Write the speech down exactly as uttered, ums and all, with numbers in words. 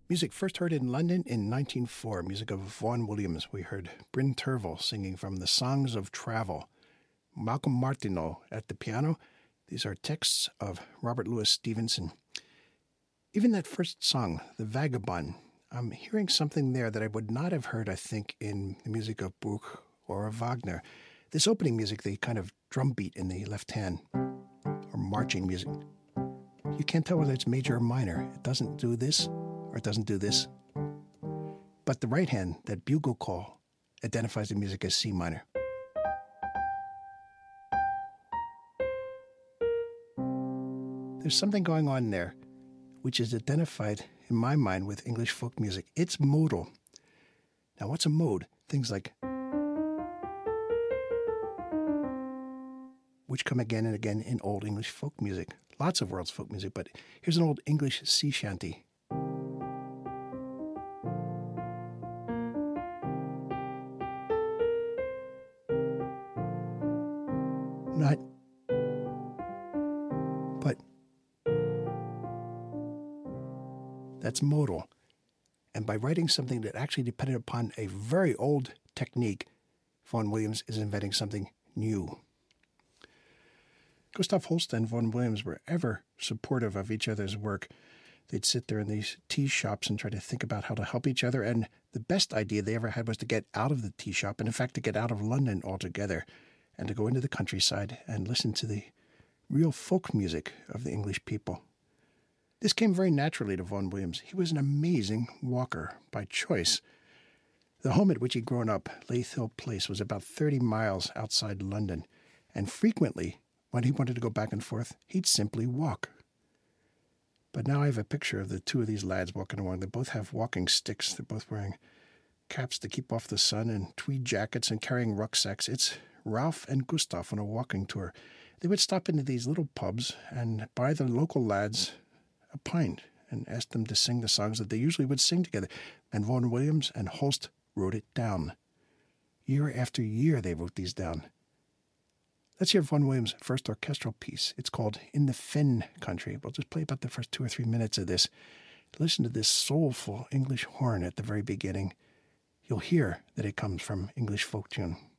Music first heard in London in nineteen oh four, music of Vaughan Williams. We heard Bryn Terfel singing from The Songs of Travel. Malcolm Martineau at the piano. These are texts of Robert Louis Stevenson. Even that first song, The Vagabond, I'm hearing something there that I would not have heard, I think, in the music of Bruch or of Wagner. This opening music, the kind of drum beat in the left hand, or marching music, you can't tell whether it's major or minor. It doesn't do this, or it doesn't do this. But the right hand, that bugle call, identifies the music as C minor. There's something going on there which is identified in my mind with English folk music. It's modal. Now, what's a mode? Things like, which come again and again in Old English folk music. Lots of world's folk music, but here's an Old English sea shanty. Not, but that's modal. And by writing something that actually depended upon a very old technique, Vaughan Williams is inventing something new. Gustav Holst and Vaughan Williams were ever supportive of each other's work. They'd sit there in these tea shops and try to think about how to help each other. And the best idea they ever had was to get out of the tea shop, and in fact to get out of London altogether, and to go into the countryside and listen to the real folk music of the English people. This came very naturally to Vaughan Williams. He was an amazing walker by choice. The home at which he'd grown up, Leith Hill Place, was about thirty miles outside London, and frequently, when he wanted to go back and forth, he'd simply walk. But now I have a picture of the two of these lads walking along. They both have walking sticks. They're both wearing caps to keep off the sun and tweed jackets and carrying rucksacks. It's Ralph and Gustav on a walking tour. They would stop into these little pubs and buy the local lads a pint and ask them to sing the songs that they usually would sing together. And Vaughan Williams and Holst wrote it down. Year after year they wrote these down. Let's hear Vaughan Williams' first orchestral piece. It's called In the Fen Country. We'll just play about the first two or three minutes of this. Listen to this soulful English horn at the very beginning. You'll hear that it comes from English folk tune.